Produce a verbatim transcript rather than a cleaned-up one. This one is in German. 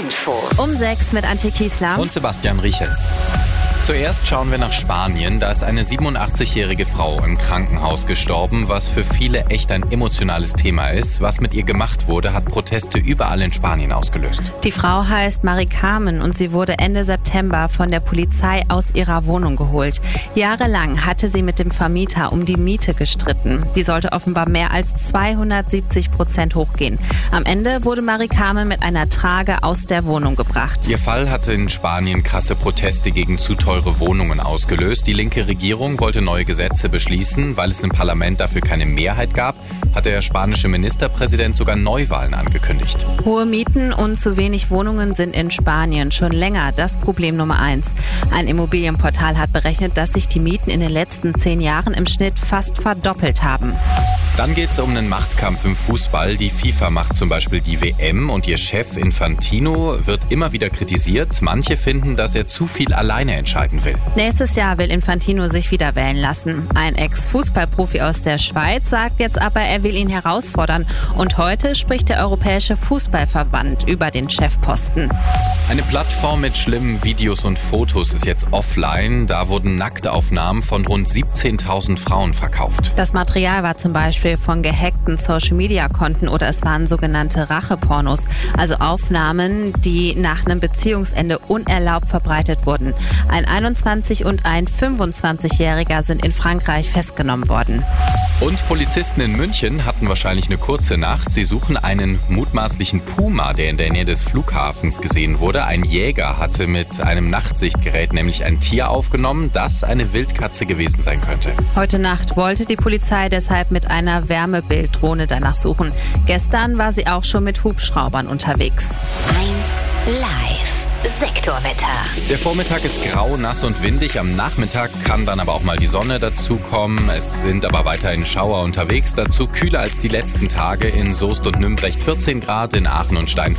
Infos. Um sechs mit Antje Kiesler und Sebastian Riechel. Zuerst schauen wir nach Spanien. Da ist eine siebenundachtzig-jährige Frau im Krankenhaus gestorben, was für viele echt ein emotionales Thema ist. Was mit ihr gemacht wurde, hat Proteste überall in Spanien ausgelöst. Die Frau heißt Mari Carmen und sie wurde Ende September von der Polizei aus ihrer Wohnung geholt. Jahrelang hatte sie mit dem Vermieter um die Miete gestritten. Die sollte offenbar mehr als zweihundertsiebzig Prozent hochgehen. Am Ende wurde Mari Carmen mit einer Trage aus der Wohnung gebracht. Ihr Fall hatte in Spanien krasse Proteste gegen zu teure Wohnungen ausgelöst. Die linke Regierung wollte neue Gesetze beschließen. Weil es im Parlament dafür keine Mehrheit gab, hat der spanische Ministerpräsident sogar Neuwahlen angekündigt. Hohe Mieten und zu wenig Wohnungen sind in Spanien schon länger das Problem Nummer eins. Ein Immobilienportal hat berechnet, dass sich die Mieten in den letzten zehn Jahren im Schnitt fast verdoppelt haben. Dann geht es um einen Machtkampf im Fußball. Die FIFA macht zum Beispiel die W M und ihr Chef Infantino wird immer wieder kritisiert. Manche finden, dass er zu viel alleine entscheiden will. Nächstes Jahr will Infantino sich wieder wählen lassen. Ein Ex-Fußballprofi aus der Schweiz sagt jetzt aber, er will ihn herausfordern. Und heute spricht der Europäische Fußballverband über den Chefposten. Eine Plattform mit schlimmen Videos und Fotos ist jetzt offline. Da wurden Nacktaufnahmen von rund siebzehntausend Frauen verkauft. Das Material war zum Beispiel von gehackten Social-Media-Konten oder es waren sogenannte Rachepornos, also Aufnahmen, die nach einem Beziehungsende unerlaubt verbreitet wurden. Ein einundzwanzig- und ein fünfundzwanzigjähriger sind in Frankreich festgenommen worden. Und Polizisten in München hatten wahrscheinlich eine kurze Nacht. Sie suchen einen mutmaßlichen Puma, der in der Nähe des Flughafens gesehen wurde. Ein Jäger hatte mit einem Nachtsichtgerät nämlich ein Tier aufgenommen, das eine Wildkatze gewesen sein könnte. Heute Nacht wollte die Polizei deshalb mit einer Wärmebilddrohne danach suchen. Gestern war sie auch schon mit Hubschraubern unterwegs. eins Live. Sektorwetter. Der Vormittag ist grau, nass und windig. Am Nachmittag kann dann aber auch mal die Sonne dazukommen. Es sind aber weiterhin Schauer unterwegs. Dazu kühler als die letzten Tage. In Soest und Nümbrecht vierzehn Grad, in Aachen und Steinfurt